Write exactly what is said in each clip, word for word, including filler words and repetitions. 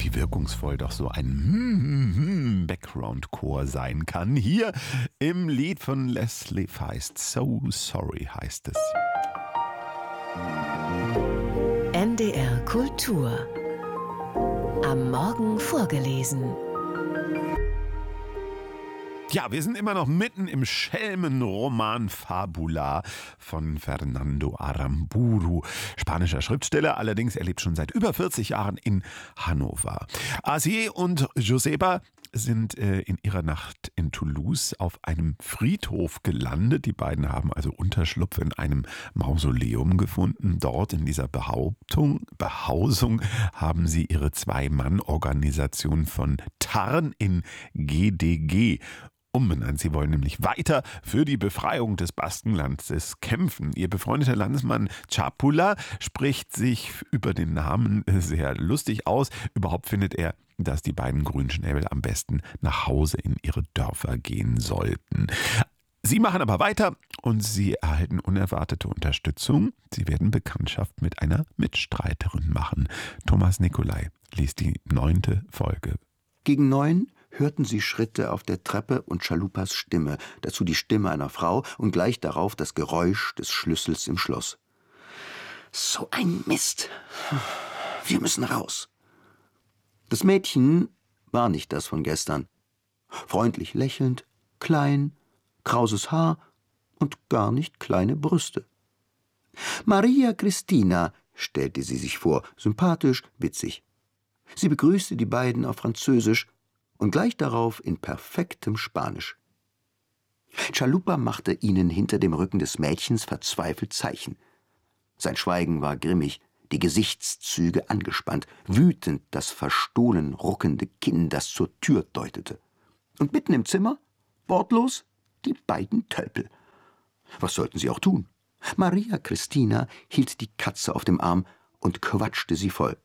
wie wirkungsvoll doch so ein Background-Chor sein kann. Hier im Lied von Leslie Feist, So Sorry heißt es. N D R Kultur. Am Morgen vorgelesen. Ja, wir sind immer noch mitten im Schelmenroman Fabula von Fernando Aramburu. Spanischer Schriftsteller, allerdings er lebt schon seit über vierzig Jahren in Hannover. Asier und Joseba sind äh, in ihrer Nacht in Toulouse auf einem Friedhof gelandet. Die beiden haben also Unterschlupf in einem Mausoleum gefunden. Dort in dieser Behauptung, Behausung haben sie ihre Zwei-Mann-Organisation von Tarn in G D G umbenannt. Sie wollen nämlich weiter für die Befreiung des Baskenlandes kämpfen. Ihr befreundeter Landsmann Chapula spricht sich über den Namen sehr lustig aus. Überhaupt findet er, dass die beiden Grünschnäbel am besten nach Hause in ihre Dörfer gehen sollten. Sie machen aber weiter und sie erhalten unerwartete Unterstützung. Sie werden Bekanntschaft mit einer Mitstreiterin machen. Thomas Nicolai liest die neunte Folge. Gegen neun hörten sie Schritte auf der Treppe und Chalupas Stimme, dazu die Stimme einer Frau und gleich darauf das Geräusch des Schlüssels im Schloss. »So ein Mist! Wir müssen raus!« Das Mädchen war nicht das von gestern. Freundlich lächelnd, klein, krauses Haar und gar nicht kleine Brüste. Maria Cristina stellte sie sich vor, sympathisch, witzig. Sie begrüßte die beiden auf Französisch und gleich darauf in perfektem Spanisch. Chalupa machte ihnen hinter dem Rücken des Mädchens verzweifelt Zeichen. Sein Schweigen war grimmig, die Gesichtszüge angespannt, wütend das verstohlen ruckende Kinn, das zur Tür deutete. Und mitten im Zimmer, wortlos, die beiden Tölpel. Was sollten sie auch tun? Maria Cristina hielt die Katze auf dem Arm und quatschte sie voll.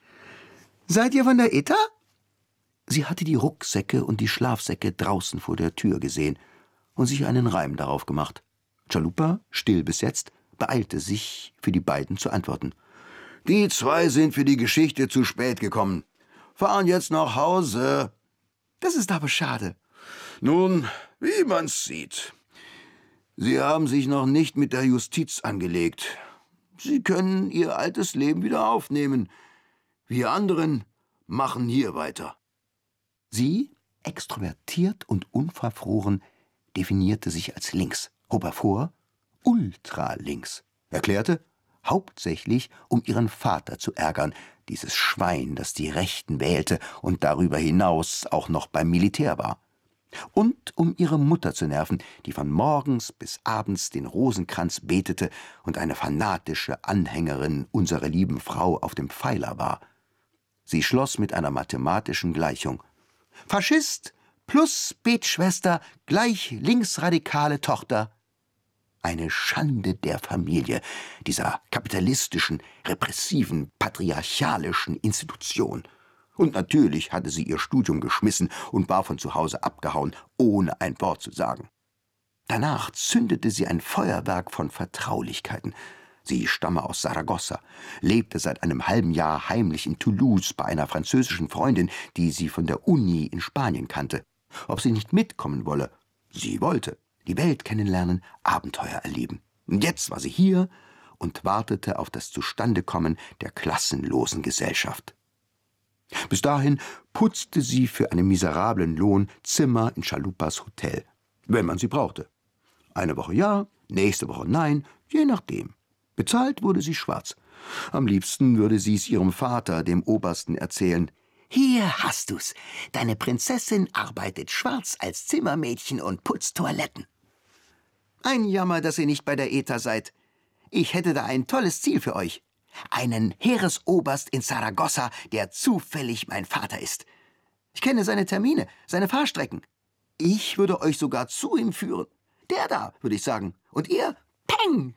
»Seid ihr von der E T A?« Sie hatte die Rucksäcke und die Schlafsäcke draußen vor der Tür gesehen und sich einen Reim darauf gemacht. Chalupa, still bis jetzt, beeilte sich, für die beiden zu antworten. »Die zwei sind für die Geschichte zu spät gekommen. Fahren jetzt nach Hause.« »Das ist aber schade.« »Nun, wie man's sieht. Sie haben sich noch nicht mit der Justiz angelegt. Sie können Ihr altes Leben wieder aufnehmen. Wir anderen machen hier weiter.« Sie, extrovertiert und unverfroren, definierte sich als links, hob hervor, ultralinks, erklärte, hauptsächlich um ihren Vater zu ärgern, dieses Schwein, das die Rechten wählte und darüber hinaus auch noch beim Militär war. Und um ihre Mutter zu nerven, die von morgens bis abends den Rosenkranz betete und eine fanatische Anhängerin unserer lieben Frau auf dem Pfeiler war. Sie schloss mit einer mathematischen Gleichung. Faschist plus Betschwester gleich linksradikale Tochter. Eine Schande der Familie, dieser kapitalistischen, repressiven, patriarchalischen Institution. Und natürlich hatte sie ihr Studium geschmissen und war von zu Hause abgehauen, ohne ein Wort zu sagen. Danach zündete sie ein Feuerwerk von Vertraulichkeiten. Sie stamme aus Saragossa, lebte seit einem halben Jahr heimlich in Toulouse bei einer französischen Freundin, die sie von der Uni in Spanien kannte. Ob sie nicht mitkommen wolle? Sie wollte. Die Welt kennenlernen, Abenteuer erleben. Und jetzt war sie hier und wartete auf das Zustandekommen der klassenlosen Gesellschaft. Bis dahin putzte sie für einen miserablen Lohn Zimmer in Chalupas Hotel, wenn man sie brauchte. Eine Woche ja, nächste Woche nein, je nachdem. Bezahlt wurde sie schwarz. Am liebsten würde sie es ihrem Vater, dem Obersten, erzählen. »Hier hast du's. Deine Prinzessin arbeitet schwarz als Zimmermädchen und putzt Toiletten.« »Ein Jammer, dass ihr nicht bei der E T A seid. Ich hätte da ein tolles Ziel für euch. Einen Heeresoberst in Saragossa, der zufällig mein Vater ist. Ich kenne seine Termine, seine Fahrstrecken. Ich würde euch sogar zu ihm führen. Der da, würde ich sagen. Und ihr, peng!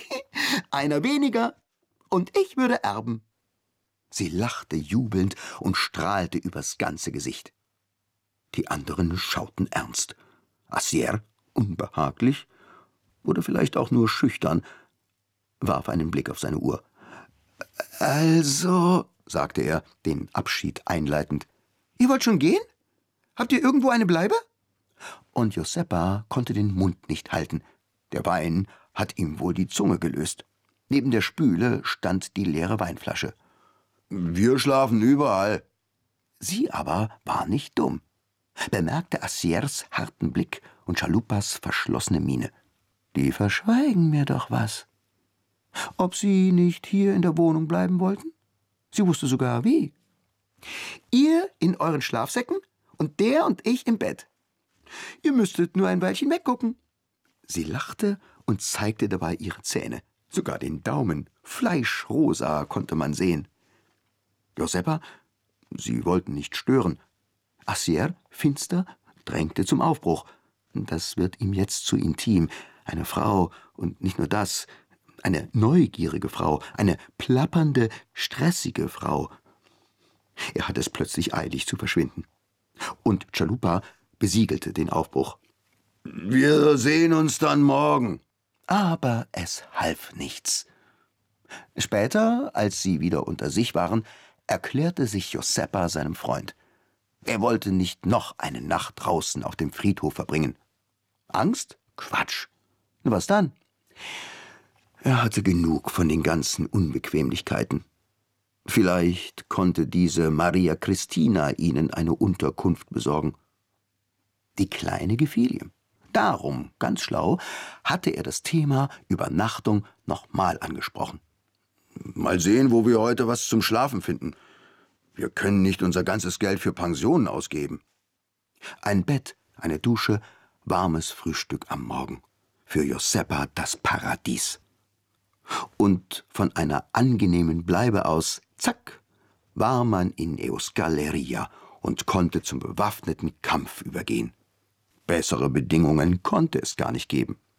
Einer weniger und ich würde erben.« Sie lachte jubelnd und strahlte übers ganze Gesicht. Die anderen schauten ernst. Asier, unbehaglich, oder vielleicht auch nur schüchtern, warf einen Blick auf seine Uhr. »Also«, sagte er, den Abschied einleitend. »Ihr wollt schon gehen? Habt ihr irgendwo eine Bleibe?« Und Joseppa konnte den Mund nicht halten. Der Wein hat ihm wohl die Zunge gelöst. Neben der Spüle stand die leere Weinflasche. »Wir schlafen überall.« Sie aber war nicht dumm, bemerkte Assiers harten Blick und Chalupas verschlossene Miene. »Die verschweigen mir doch was. Ob sie nicht hier in der Wohnung bleiben wollten? Sie wusste sogar wie. Ihr in euren Schlafsäcken und der und ich im Bett. Ihr müsstet nur ein Weilchen weggucken.« Sie lachte und zeigte dabei ihre Zähne. Sogar den Daumen, fleischrosa, konnte man sehen. Joseppa, sie wollten nicht stören. Assier, finster, drängte zum Aufbruch. Das wird ihm jetzt zu intim. Eine Frau, und nicht nur das, eine neugierige Frau, eine plappernde, stressige Frau. Er hatte es plötzlich eilig zu verschwinden. Und Chalupa besiegelte den Aufbruch. »Wir sehen uns dann morgen.« Aber es half nichts. Später, als sie wieder unter sich waren, erklärte sich Joseppa seinem Freund. Er wollte nicht noch eine Nacht draußen auf dem Friedhof verbringen. Angst? Quatsch. Was dann? Er hatte genug von den ganzen Unbequemlichkeiten. Vielleicht konnte diese Maria Christina ihnen eine Unterkunft besorgen. Die Kleine gefiel ihm. Darum, ganz schlau, hatte er das Thema Übernachtung nochmal angesprochen. »Mal sehen, wo wir heute was zum Schlafen finden. Wir können nicht unser ganzes Geld für Pensionen ausgeben.« Ein Bett, eine Dusche, warmes Frühstück am Morgen. Für Joseppa das Paradies. Und von einer angenehmen Bleibe aus, zack, war man in Euskalleria und konnte zum bewaffneten Kampf übergehen. Bessere Bedingungen konnte es gar nicht geben.